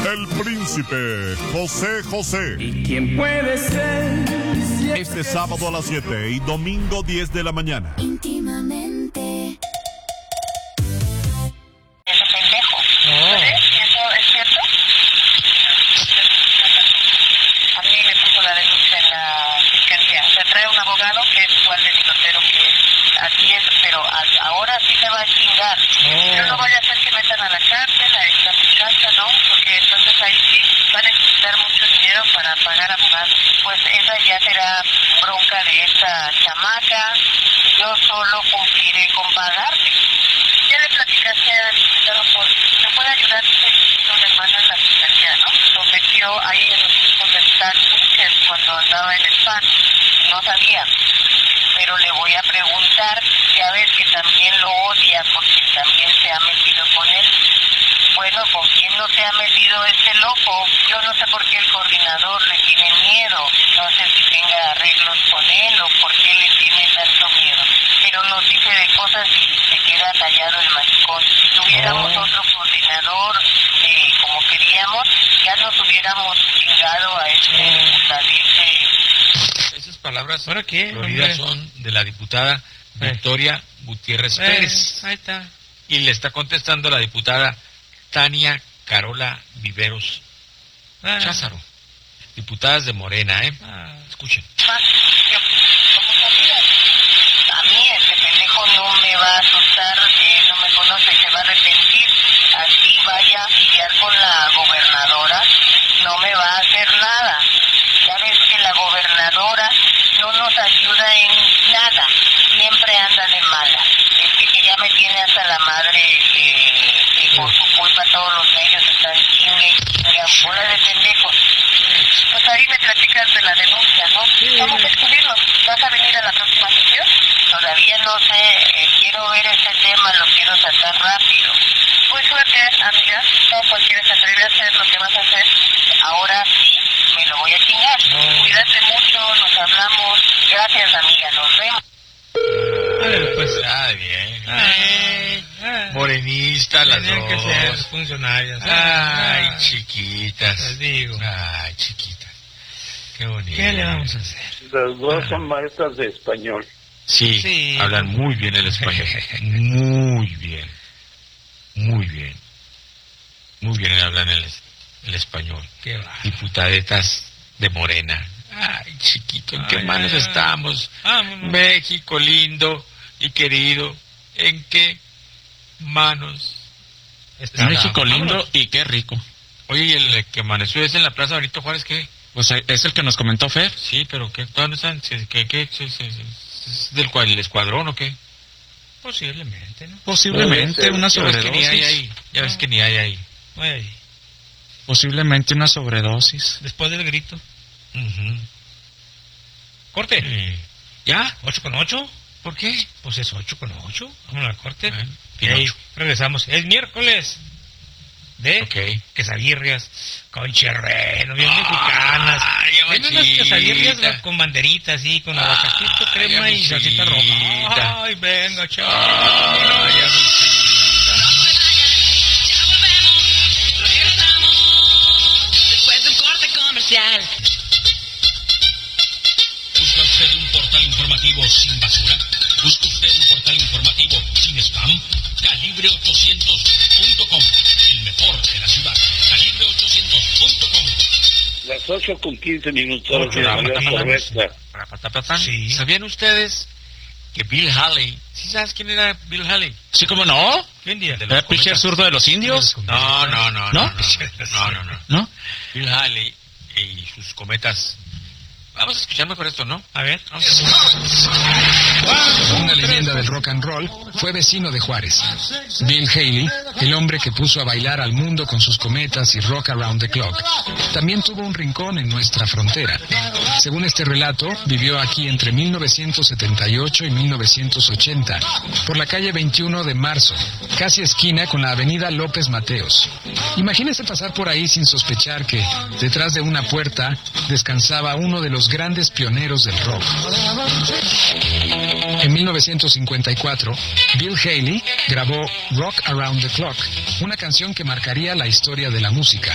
el príncipe José José. ¿Y quién puede ser? Este sábado a las 7 y domingo 10 de la mañana. Íntimamente. Ese pendejo. No. ¿Eso es cierto? A mí me puso la denuncia en la fiscalía. Se trae un abogado que es igual de mitotero que él. Así es, pero ahora sí me va a chingar. Yo no vaya a hacer que metan a la cárcel, a esta muchacha, ¿no? Porque entonces ahí sí van a necesitar mucho dinero para pagar abogados. Pues esa ya será bronca de esta chamaca. Yo solo cumpliré con pagarte. Ya le platicaste al diputado por... ¿Me puede ayudar? No le mandan la fiscalía, ¿no? Lo metió ahí en los grupos del taxi, que es cuando andaba en el PAN. No sabía. Pero le voy a preguntar, ya ves que también lo odia porque también se ha metido con él. Bueno, ¿con quién no se ha metido este loco? Yo no sé por qué el coordinador le tiene miedo. No sé si tenga arreglos con él o por qué le tiene tanto miedo. Pero nos dice de cosas y se queda callado el maricón. Si tuviéramos otro coordinador como queríamos, ya nos hubiéramos chingado a este Esas palabras ¿Ahora qué? floridas son de la diputada Victoria Gutiérrez Pérez. Ahí está. Y le está contestando la diputada Tania Carola Viveros Cházaro. Diputadas de Morena, Escuchen. A mí este pendejo no me va a asustar, no me conoce, se va a arrepentir. Así vaya a pelear con la gobernadora, no me va a hacer nada. Ya ves que la gobernadora no nos ayuda en nada, siempre anda de mala. Es que ya me tiene hasta la madre que por su culpa todos los medios están chingue, bola de pendejos. Pues ahí me platicas de la denuncia, ¿no? Vamos a descubrirlo. ¿Vas a venir a la próxima sesión? Todavía no sé, quiero ver este tema, lo quiero sacar rápido. Pues suerte, amiga, no cualquiera se atreve a hacer lo que vas a hacer. Ahora sí, me lo voy a chingar. Cuídate mucho, nos hablamos. Gracias, amiga, nos vemos. Pues está bien. Morenista las Tenían que ser dos. funcionarias. Ay, chiquitas. Les digo. Ay, chiquitas. Qué bonito. ¿Qué le vamos a hacer? Las dos son maestras de español. Sí, Sí. hablan muy bien el español. Muy bien. Muy bien. Muy bien hablan el español. Qué va. Diputadetas de Morena. Ay, chiquito, ¿en qué Ay, manos ay, estamos? vámonos. México lindo y querido. ¿En qué manos estamos? México lindo Vámonos. y qué rico. Oye, ¿y el que amaneció es en la Plaza Benito Juárez qué? Pues es el que nos comentó Fer. Sí, pero ¿qué? ¿Dónde están? ¿Es del cual, el escuadrón o qué? Posiblemente, ¿no? Posiblemente una Ya ves que ni hay sobredosis. ahí. Ya ves que ni hay ahí. Oye, Posiblemente una sobredosis. después del grito. Ujú. Corte. Sí. ¿Ya? 8:8. ¿Por qué? Pues es 8:8. Vamos a la corte. Bueno, Y ahí Pinocho. regresamos. Es miércoles de Ok. quesadillas con cherreno, bien mexicanas. Ay, Hay unas machita. quesadillas con banderitas, sí, con aguacatito, crema y salsita amiguita. roja. Ay, venga, chaval. Ay, Después de un corte comercial. ¿Busca usted un portal informativo sin basura? ¿Busca usted un portal informativo sin spam? Calibre800.com, el mejor de la ciudad. Calibre800.com. Las 8:15 Ocho, de la manera vámonos. correcta. Sí. ¿Sabían ustedes que Bill Haley, ¿sí sabes quién era Bill Haley? Sí, ¿cómo no? ¿Quién día? De los ¿El pitcher cometas. zurdo de los indios? No. ¿No? No. Bill Haley y sus cometas. Vamos a escuchar mejor esto, ¿no? A ver. Una leyenda del rock and roll, fue vecino de Juárez. Bill Haley, el hombre que puso a bailar al mundo con sus cometas y Rock Around the Clock, también tuvo un rincón en nuestra frontera. Según este relato, vivió aquí entre 1978 y 1980, por la calle 21 de Marzo, casi esquina con la avenida López Mateos. Imagínese pasar por ahí sin sospechar que, detrás de una puerta, descansaba uno de los grandes pioneros del rock. En 1954, Bill Haley grabó Rock Around the Clock, una canción que marcaría la historia de la música.